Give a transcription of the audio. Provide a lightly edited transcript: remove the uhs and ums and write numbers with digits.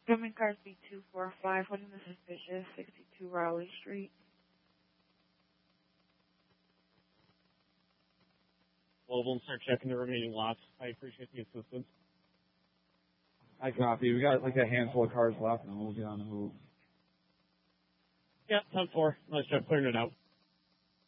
Incoming cars B245, holding the suspicious, 62 Raleigh Street. Well, we'll start checking the remaining lots. I appreciate the assistance. I copy. We got like a handful of cars left, and we'll get on the move. Yeah, 10-4. Nice job clearing it out.